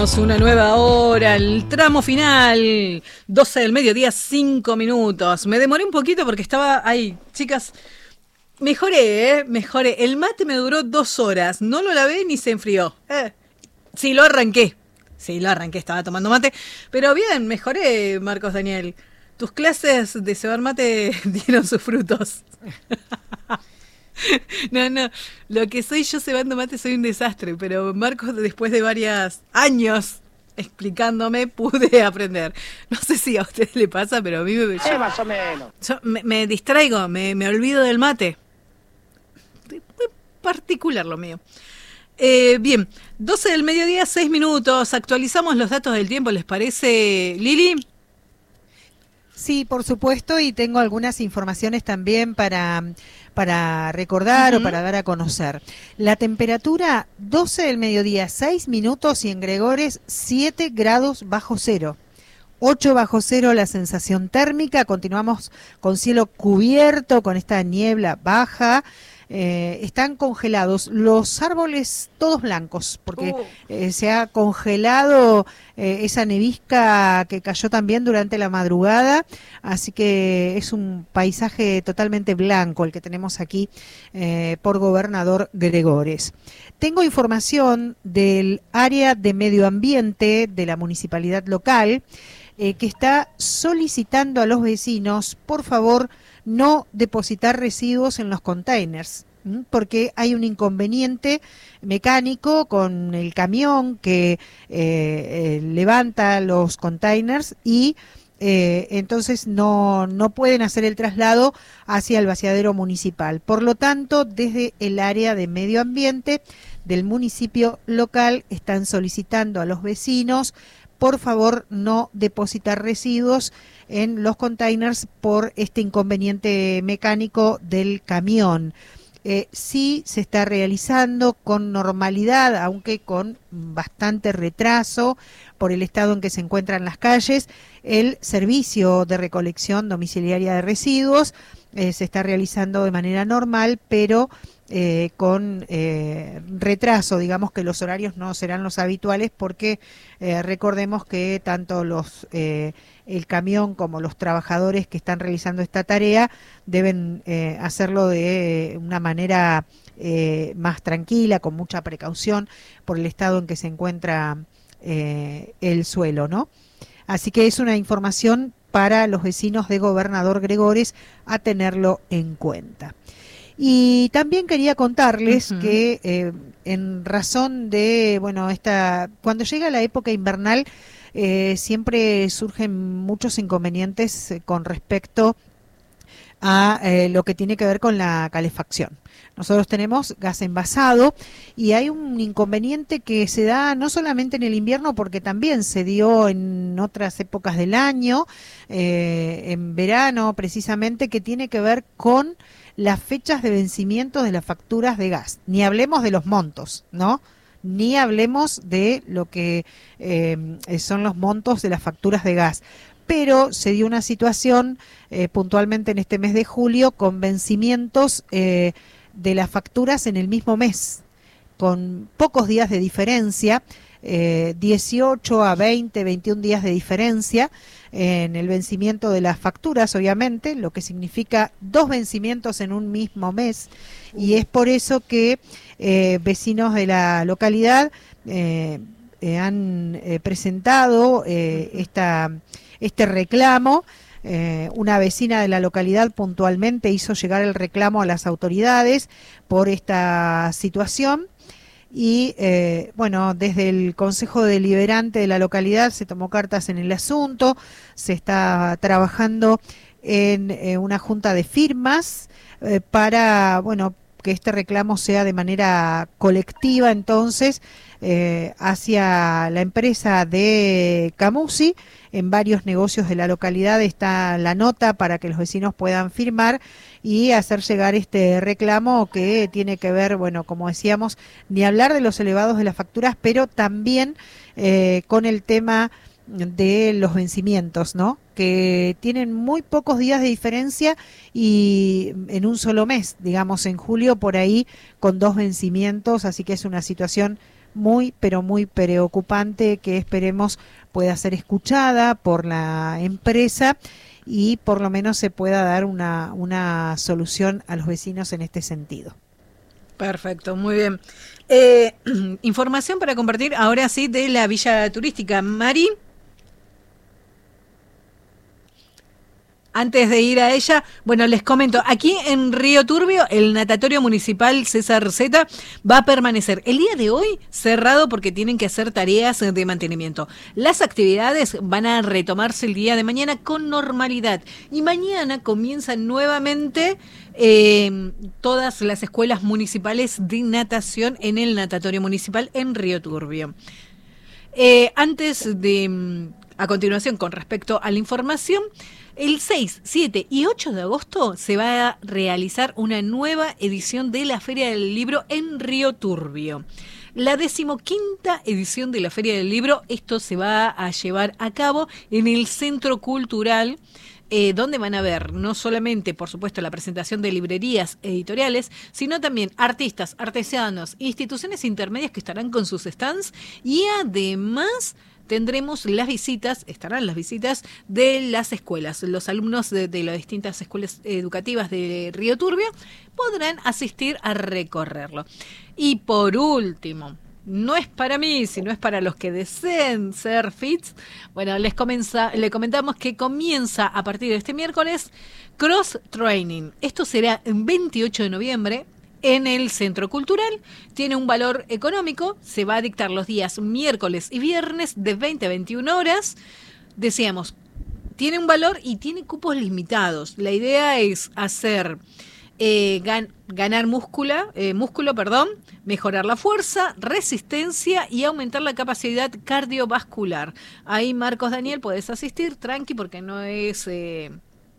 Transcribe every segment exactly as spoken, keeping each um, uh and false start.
Arrancamos una nueva hora, el tramo final, doce del mediodía, cinco minutos. Me demoré un poquito porque estaba ahí, chicas, mejoré, ¿eh? Mejoré. El mate me duró dos horas, no lo lavé ni se enfrió. Eh, sí, lo arranqué, sí, lo arranqué, estaba tomando mate. Pero bien, mejoré, Marcos Daniel. Tus clases de cebar mate dieron sus frutos. No, no, lo que soy yo cebando mate soy un desastre, pero Marcos después de varios años explicándome pude aprender. No sé si a ustedes le pasa, pero a mí me... Yo, más o menos. Yo me, me distraigo, me, me olvido del mate. Muy particular lo mío. Eh, bien, doce del mediodía, seis minutos, actualizamos los datos del tiempo, ¿les parece, Lili? Sí, por supuesto, y tengo algunas informaciones también para, para recordar uh-huh. o para dar a conocer. La temperatura, doce del mediodía, seis minutos, y en Gregores, siete grados bajo cero. ocho bajo cero la sensación térmica, continuamos con cielo cubierto, con esta niebla baja. Eh, están congelados los árboles todos blancos porque uh. eh, se ha congelado eh, esa nevisca que cayó también durante la madrugada, así que es un paisaje totalmente blanco el que tenemos aquí eh, por Gobernador Gregores. Tengo información del área de medio ambiente de la municipalidad local eh, que está solicitando a los vecinos, por favor, no depositar residuos en los containers, porque hay un inconveniente mecánico con el camión que eh, eh, levanta los containers y eh, entonces no, no pueden hacer el traslado hacia el vaciadero municipal. Por lo tanto, desde el área de medio ambiente del municipio local están solicitando a los vecinos, por favor, no depositar residuos en los containers por este inconveniente mecánico del camión. Eh, sí se está realizando con normalidad, aunque con bastante retraso por el estado en que se encuentran las calles, el servicio de recolección domiciliaria de residuos. Eh, se está realizando de manera normal, pero eh, con eh, retraso, digamos que los horarios no serán los habituales porque eh, recordemos que tanto los eh, el camión como los trabajadores que están realizando esta tarea deben eh, hacerlo de una manera eh, más tranquila, con mucha precaución por el estado en que se encuentra eh, el suelo, ¿no? Así que es una información para los vecinos de Gobernador Gregores a tenerlo en cuenta. Y también quería contarles uh-huh. que eh, en razón de, bueno, esta cuando llega la época invernal eh, siempre surgen muchos inconvenientes eh, con respecto a eh, lo que tiene que ver con la calefacción. Nosotros tenemos gas envasado y hay un inconveniente que se da no solamente en el invierno, porque también se dio en otras épocas del año, eh, en verano precisamente, que tiene que ver con las fechas de vencimiento de las facturas de gas. Ni hablemos de los montos, ¿no? Ni hablemos de lo que eh, son los montos de las facturas de gas. Pero se dio una situación eh, puntualmente en este mes de julio con vencimientos eh, de las facturas en el mismo mes, con pocos días de diferencia, eh, dieciocho a veinte, veintiún días de diferencia en el vencimiento de las facturas, obviamente, lo que significa dos vencimientos en un mismo mes, y es por eso que eh, vecinos de la localidad eh, eh, han eh, presentado eh, esta, este reclamo. Eh, una vecina de la localidad puntualmente hizo llegar el reclamo a las autoridades por esta situación y eh, bueno, desde el Consejo Deliberante de la localidad se tomó cartas en el asunto, se está trabajando en eh, una junta de firmas eh, para, bueno, que este reclamo sea de manera colectiva entonces eh, hacia la empresa de Camusi. En varios negocios de la localidad está la nota para que los vecinos puedan firmar y hacer llegar este reclamo que tiene que ver, bueno, como decíamos, ni hablar de los elevados de las facturas, pero también eh, con el tema de los vencimientos, ¿no? Que tienen muy pocos días de diferencia y en un solo mes, digamos en julio por ahí, con dos vencimientos, así que es una situación muy, pero muy preocupante, que esperemos pueda ser escuchada por la empresa y por lo menos se pueda dar una, una solución a los vecinos en este sentido. Perfecto, muy bien. Eh, información para compartir ahora sí de la Villa Turística. Mari. Antes de ir a ella, bueno, les comento, aquí en Río Turbio, el natatorio municipal César Zeta va a permanecer el día de hoy cerrado porque tienen que hacer tareas de mantenimiento. Las actividades van a retomarse el día de mañana con normalidad y mañana comienzan nuevamente eh, todas las escuelas municipales de natación en el natatorio municipal en Río Turbio. Eh, antes de, a continuación, con respecto a la información, el seis, siete y ocho de agosto se va a realizar una nueva edición de la Feria del Libro en Río Turbio. La decimoquinta edición de la Feria del Libro, esto se va a llevar a cabo en el Centro Cultural, eh, donde van a ver no solamente, por supuesto, la presentación de librerías editoriales, sino también artistas, artesanos, instituciones intermedias que estarán con sus stands y además tendremos las visitas, estarán las visitas de las escuelas. Los alumnos de, de las distintas escuelas educativas de Río Turbio podrán asistir a recorrerlo. Y por último, no es para mí, sino es para los que deseen ser fits. Bueno, les, comenza, les comentamos que comienza a partir de este miércoles Cross Training. Esto será el veintiocho de noviembre. En el Centro Cultural, tiene un valor económico, se va a dictar los días miércoles y viernes de veinte a veintiuna horas. Decíamos, tiene un valor y tiene cupos limitados. La idea es hacer, eh, gan, ganar múscula, eh, músculo, perdón, mejorar la fuerza, resistencia y aumentar la capacidad cardiovascular. Ahí, Marcos Daniel, podés asistir, tranqui, porque no es, eh,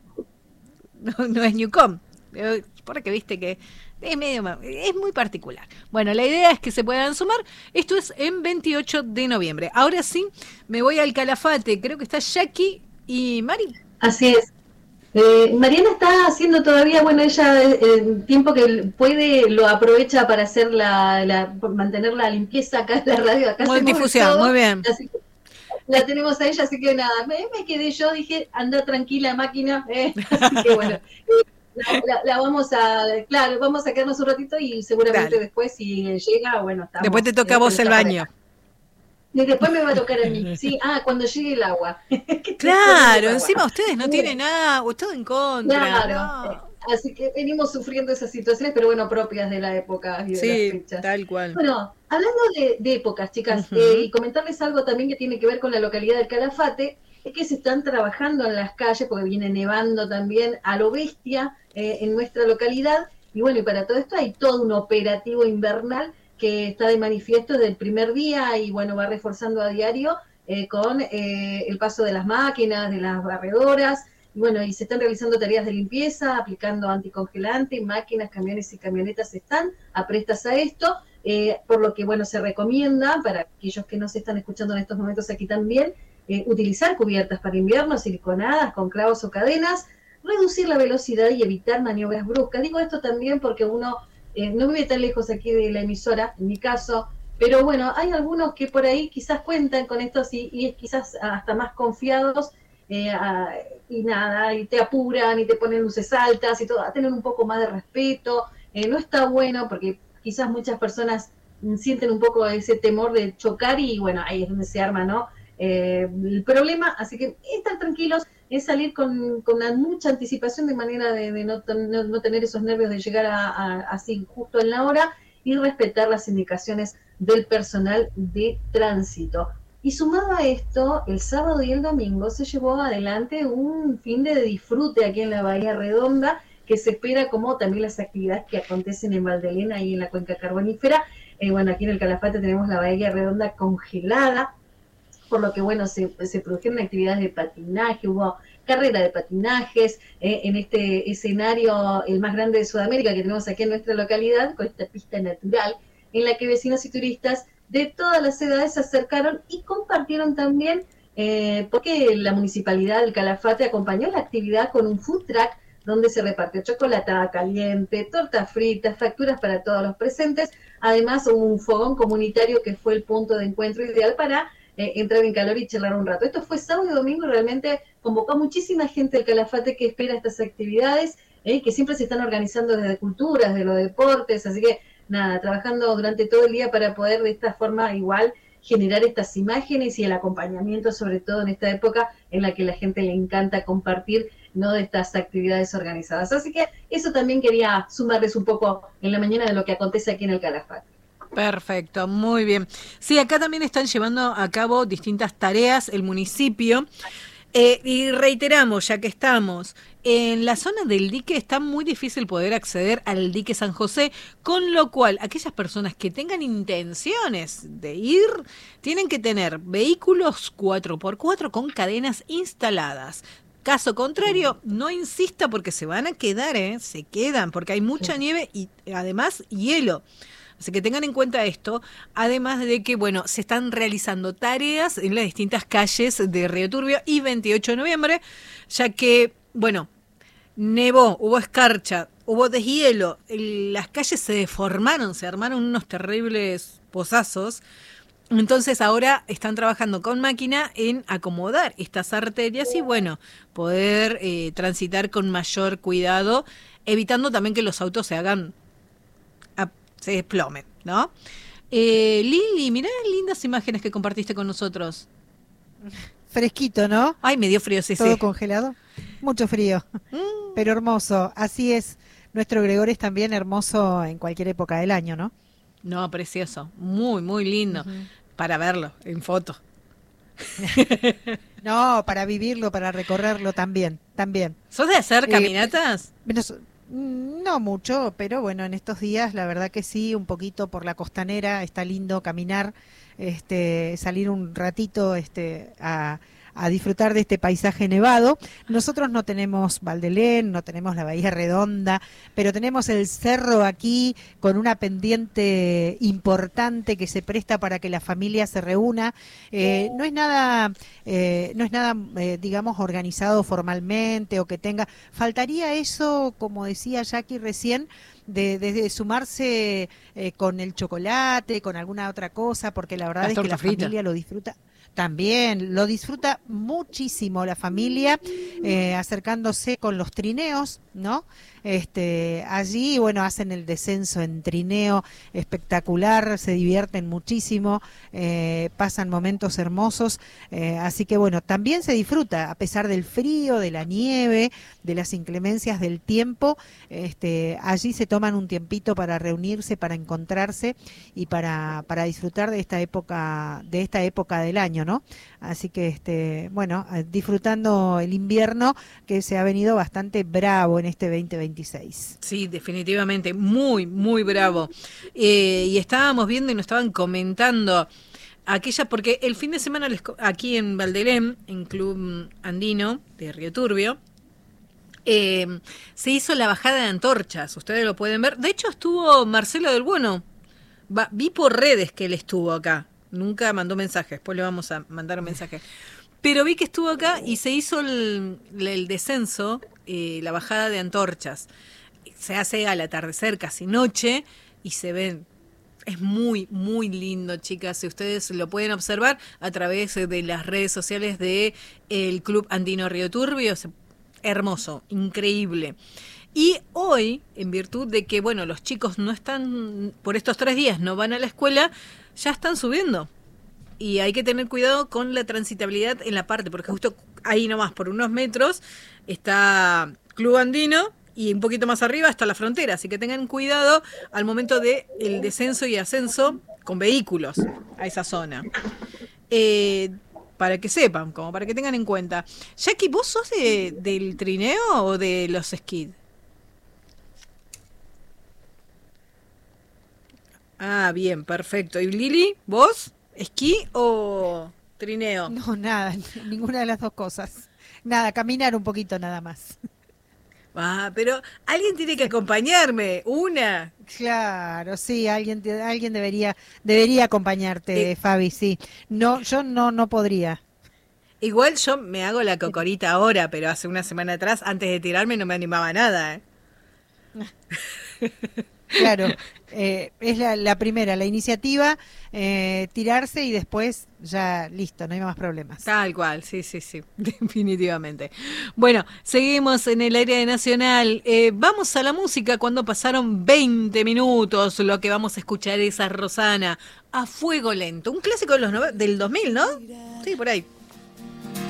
no, no es Newcom. Eh, porque viste que es medio, es muy particular. Bueno, la idea es que se puedan sumar. Esto es en veintiocho de noviembre. Ahora sí, me voy al Calafate. Creo que está Jackie y Mari. Así es. Eh, Mariana está haciendo todavía, bueno, ella el tiempo que puede lo aprovecha para hacer la, la por mantener la limpieza acá en la radio. Acá Multifusión, muy bien. Así que la tenemos a ella, así que nada, me, me quedé yo, dije, anda tranquila máquina. Eh, así que bueno. Eh, La, la, la vamos a, claro, vamos a quedarnos un ratito y seguramente Dale. después si llega, bueno, estamos. Después te toca a vos el baño. Y después me va a tocar a mí, sí, ah, cuando llegue el agua. Claro, el encima agua. Ustedes no tienen nada, todo en contra. Claro, no. Así que venimos sufriendo esas situaciones, pero bueno, propias de la época y de sí, las fechas. Tal cual. Bueno, hablando de, de épocas, chicas, uh-huh. eh, y comentarles algo también que tiene que ver con la localidad del Calafate, es que se están trabajando en las calles, porque viene nevando también a lo bestia eh, en nuestra localidad, y bueno, y para todo esto hay todo un operativo invernal que está de manifiesto desde el primer día, y bueno, va reforzando a diario eh, con eh, el paso de las máquinas, de las barredoras, y bueno, y se están realizando tareas de limpieza, aplicando anticongelante, máquinas, camiones y camionetas están aprestas a esto, eh, por lo que bueno, se recomienda, para aquellos que nos están escuchando en estos momentos aquí también, Eh, utilizar cubiertas para invierno, siliconadas, con clavos o cadenas, reducir la velocidad y evitar maniobras bruscas. Digo esto también porque uno eh, no vive tan lejos aquí de la emisora, en mi caso, pero bueno, hay algunos que por ahí quizás cuentan con estos y, y quizás hasta más confiados eh, a, y nada, y te apuran y te ponen luces altas y todo, a tener un poco más de respeto. Eh, no está bueno porque quizás muchas personas sienten un poco ese temor de chocar y bueno, ahí es donde se arma, ¿no? Eh, el problema, así que estar tranquilos es salir con, con una mucha anticipación de manera de, de no, no, no tener esos nervios de llegar a, a, así justo en la hora y respetar las indicaciones del personal de tránsito. Y sumado a esto, el sábado y el domingo se llevó adelante un fin de disfrute aquí en la Bahía Redonda, que se espera como también las actividades que acontecen en Valdelena y en la cuenca carbonífera. Eh, bueno, aquí en el Calafate tenemos la Bahía Redonda congelada, por lo que, bueno, se, se produjeron actividades de patinaje, hubo carrera de patinajes, eh, en este escenario, el más grande de Sudamérica que tenemos aquí en nuestra localidad, con esta pista natural, en la que vecinos y turistas de todas las edades se acercaron y compartieron también, eh, porque la Municipalidad del Calafate acompañó la actividad con un food truck donde se repartió chocolatada caliente, tortas fritas, facturas para todos los presentes. Además, hubo un fogón comunitario que fue el punto de encuentro ideal para eh, entrar en calor y charlar un rato. Esto fue sábado y domingo, realmente convocó a muchísima gente del Calafate que espera estas actividades, eh, que siempre se están organizando desde culturas, de los deportes, así que nada, trabajando durante todo el día para poder de esta forma igual generar estas imágenes y el acompañamiento, sobre todo en esta época en la que la gente le encanta compartir, ¿no?, de estas actividades organizadas. Así que eso también quería sumarles un poco en la mañana de lo que acontece aquí en el Calafate. Perfecto, muy bien. Sí, acá también están llevando a cabo distintas tareas el municipio. Eh, y reiteramos, ya que estamos en la zona del dique, está muy difícil poder acceder al dique San José, con lo cual aquellas personas que tengan intenciones de ir tienen que tener vehículos cuatro por cuatro con cadenas instaladas. Caso contrario, no insista porque se van a quedar, ¿eh? Se quedan porque hay mucha nieve y además hielo. Así que tengan en cuenta esto, además de que, bueno, se están realizando tareas en las distintas calles de Río Turbio y veintiocho de noviembre, ya que, bueno, nevó, hubo escarcha, hubo deshielo, el, las calles se deformaron, se armaron unos terribles pozazos. Entonces ahora están trabajando con máquina en acomodar estas arterias y, bueno, poder eh, transitar con mayor cuidado, evitando también que los autos se hagan... se desplomen, ¿no? Eh, Lili, mirá las lindas imágenes que compartiste con nosotros. Fresquito, ¿no? Ay, me dio frío, sí, Todo sí. congelado. Mucho frío, mm. pero hermoso. Así es. Nuestro Gregorio es también hermoso en cualquier época del año, ¿no? No, precioso. Muy, muy lindo. Uh-huh. Para verlo en foto. No, para vivirlo, para recorrerlo también, también. ¿Sos de hacer caminatas? Eh, menos, No mucho, pero bueno, en estos días la verdad que sí, un poquito por la costanera, está lindo caminar, este, salir un ratito este, a, a disfrutar de este paisaje nevado. Nosotros no tenemos Valdelén, no tenemos la Bahía Redonda, pero tenemos el cerro aquí con una pendiente importante que se presta para que la familia se reúna. Eh, no es nada, eh, no es nada, eh, digamos, organizado formalmente o que tenga. Faltaría eso, como decía Jackie recién, de, de, de sumarse eh, con el chocolate, con alguna otra cosa, porque la verdad es que la frita. familia lo disfruta. También lo disfruta muchísimo la familia, eh, acercándose con los trineos, ¿no? Este, allí, bueno, hacen el descenso en trineo espectacular, se divierten muchísimo, eh, pasan momentos hermosos, eh, así que bueno, también se disfruta, a pesar del frío, de la nieve, de las inclemencias del tiempo, este, allí se toman un tiempito para reunirse, para encontrarse y para, para disfrutar de esta época, de esta época del año, ¿no? Así que, este, bueno, disfrutando el invierno que se ha venido bastante bravo en este veinte veintiséis. Sí, definitivamente, muy, muy bravo. Eh, y estábamos viendo y nos estaban comentando aquella, porque el fin de semana les, aquí en Valdelén, en Club Andino de Río Turbio, eh, se hizo la bajada de antorchas, ustedes lo pueden ver. De hecho estuvo Marcelo del Bueno, Va, vi por redes que él estuvo acá. Nunca mandó mensaje, después le vamos a mandar un mensaje. Pero vi que estuvo acá y se hizo el, el descenso, eh, la bajada de antorchas. Se hace al atardecer, casi noche, y se ven. Es muy, muy lindo, chicas. Si ustedes lo pueden observar a través de las redes sociales de el Club Andino Río Turbio. Hermoso, increíble. Y hoy, en virtud de que, bueno, los chicos no están, por estos tres días no van a la escuela, ya están subiendo. Y hay que tener cuidado con la transitabilidad en la parte, porque justo ahí nomás, por unos metros, está Club Andino y un poquito más arriba está la frontera. Así que tengan cuidado al momento del descenso y ascenso con vehículos a esa zona. Eh, para que sepan, como para que tengan en cuenta. Jackie, ¿vos sos de, del trineo o de los esquí? Ah, bien, perfecto. ¿Y Lili, vos? ¿Esquí o trineo? No, nada, ninguna de las dos cosas. Nada, caminar un poquito nada más. Ah, pero alguien tiene que acompañarme, una. Claro, sí, alguien alguien debería debería acompañarte, eh, Fabi, sí. No, yo no no podría. Igual yo me hago la cocorita ahora, pero hace una semana atrás, antes de tirarme, no me animaba a nada. ¿eh? Claro, eh, es la, la primera, la iniciativa, eh, tirarse y después ya listo, no hay más problemas. Tal cual, sí, sí, sí, definitivamente. Bueno, seguimos en el aire nacional. Eh, vamos a la música cuando pasaron veinte minutos. Lo que vamos a escuchar es a Rosana, A Fuego Lento, un clásico de los nove- del dos mil, ¿no? Sí, por ahí.